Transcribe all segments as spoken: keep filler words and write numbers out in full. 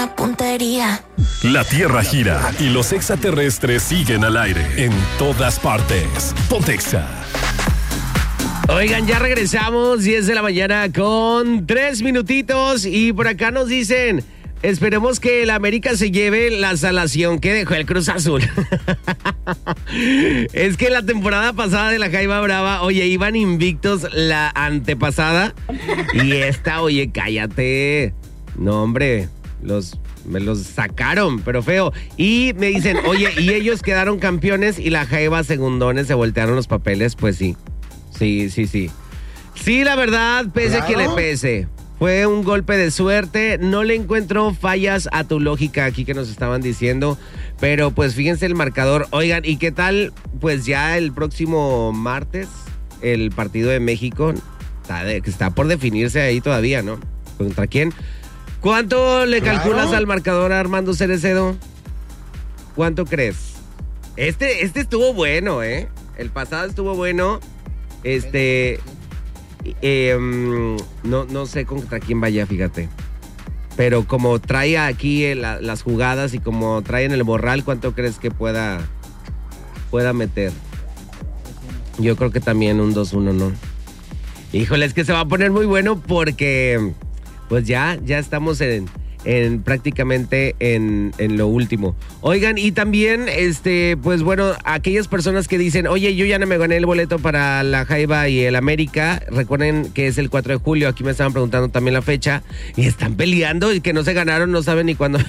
buena puntería. La Tierra gira y los extraterrestres siguen al aire en todas partes. Ponte Exa. Oigan, ya regresamos, diez de la mañana con tres minutitos y por acá nos dicen, esperemos que el América se lleve la salación que dejó el Cruz Azul. Es que la temporada pasada de la Jaiba Brava, oye, iban invictos la antepasada y esta, oye, cállate. No, hombre, los... me los sacaron, pero feo. Y me dicen, oye, y ellos quedaron campeones y la Jaiba segundones, se voltearon los papeles. Pues sí, sí, sí, sí. Sí, la verdad, pese Claro. que le pese. Fue un golpe de suerte. No le encuentro fallas a tu lógica aquí que nos estaban diciendo. Pero pues fíjense el marcador. Oigan, ¿y qué tal? Pues ya el próximo martes, el partido de México, está, de, está por definirse ahí todavía, ¿no? ¿Contra quién? ¿Cuánto le Claro. calculas al marcador a Armando Cerecedo? ¿Cuánto crees? Este, este estuvo bueno, ¿eh? El pasado estuvo bueno. Este... eh, um, no, no sé contra quién vaya, fíjate. Pero como trae aquí eh, la, las jugadas y como trae en el morral, ¿cuánto crees que pueda, pueda meter? Yo creo que también un dos uno, ¿no? Híjole, es que se va a poner muy bueno porque... pues ya, ya estamos en, en prácticamente en, en lo último. Oigan, y también, este, pues bueno, aquellas personas que dicen, oye, yo ya no me gané el boleto para la Jaiba y el América, recuerden que es el cuatro de julio, aquí me estaban preguntando también la fecha, y están peleando y que no se ganaron, no saben ni cuándo.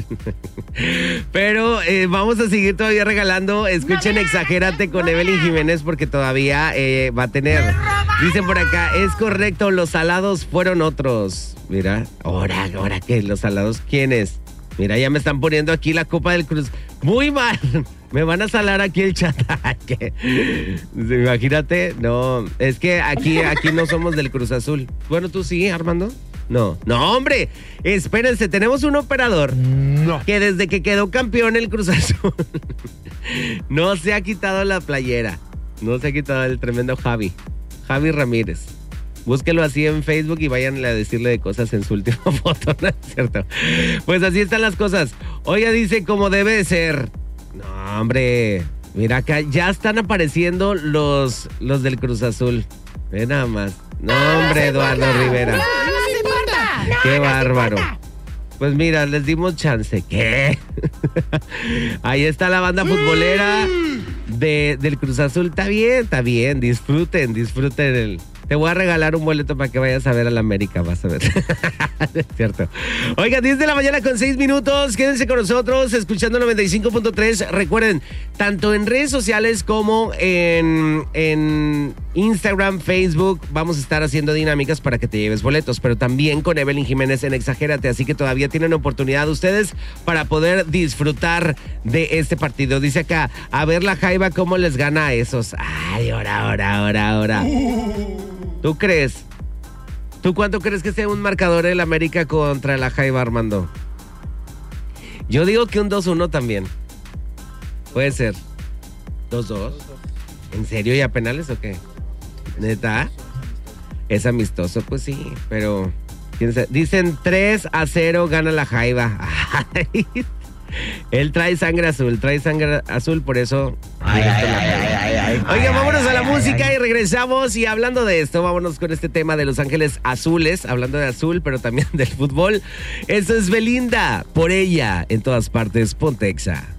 Pero eh, vamos a seguir todavía regalando, escuchen Exagérate con Evelyn Jiménez porque todavía eh, va a tener. Dicen por acá, es correcto, los salados fueron otros. Mira, ahora, ahora que los salados, ¿quiénes? Mira, ya me están poniendo aquí la Copa del Cruz. Muy mal. Me van a salar aquí el chat. Imagínate, no, es que aquí, aquí no somos del Cruz Azul. Bueno, ¿tú sí, Armando? No, no, hombre, espérense, tenemos un operador No. que desde que quedó campeón el Cruz Azul no se ha quitado la playera. No se ha quitado el tremendo Javi. Javi Ramírez. Búsquelo así en Facebook y vayan a decirle de cosas en su última foto, ¿no es cierto? Pues así están las cosas. Oiga, dice como debe de ser. No, hombre, mira acá, ya están apareciendo los, los del Cruz Azul. Ve nada más. No, hombre, Eduardo Rivera. Qué bárbaro. Pues mira, les dimos chance. ¿Qué? Ahí está la banda futbolera de, del Cruz Azul. Está bien, está bien. Disfruten, disfruten el... Te voy a regalar un boleto para que vayas a ver al América, vas a ver. Es cierto. Oiga, diez de la mañana con seis minutos. Quédense con nosotros escuchando noventa y cinco punto tres. Recuerden, tanto en redes sociales como en, en Instagram, Facebook, vamos a estar haciendo dinámicas para que te lleves boletos. Pero también con Evelyn Jiménez en Exagérate. Así que todavía tienen oportunidad ustedes para poder disfrutar de este partido. Dice acá, a ver la Jaiba cómo les gana a esos. Ay, ahora, ahora, ahora, ahora. ¿Tú crees? ¿Tú cuánto crees que sea un marcador el América contra la Jaiba, Armando? Yo digo que un dos uno también. Puede ser. ¿dos dos? ¿En serio? ¿Y a penales o qué? ¿Neta? Es amistoso, pues sí, pero... ¿quién sabe? Dicen tres a cero gana la Jaiba. Ay, él trae sangre azul, trae sangre azul, por eso... Ay, ay, ay, ay, ay, Oiga, ay, vámonos ay, a la ay, música ay. y regresamos. Y hablando de esto, vámonos con este tema de Los Ángeles Azules. Hablando de azul, pero también del fútbol. Eso es Belinda, por ella, en todas partes, Ponte Exa.